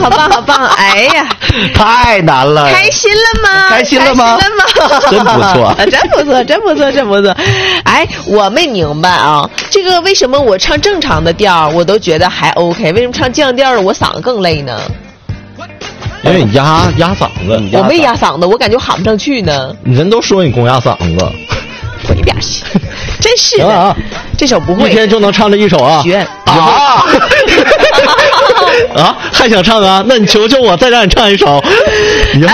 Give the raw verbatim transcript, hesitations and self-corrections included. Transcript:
好棒好棒！哎呀， 太难了， 开心了吗？ 开心了吗？ 开心了吗？ 真不错， 真不错，真不错，真不错。哎，我没明白啊，这个为什么我唱正常的调我都觉得还 OK， 为什么唱降调的我嗓子更累呢？ 因为你压压嗓子， 我没压嗓子，我感觉喊不上去呢。 人都说你公压嗓子， 回边去，真是的。 啊、 这首不会， 一天就能唱这一首啊？ 学啊啊！还想唱啊？那你求求我，再让你唱一首。以后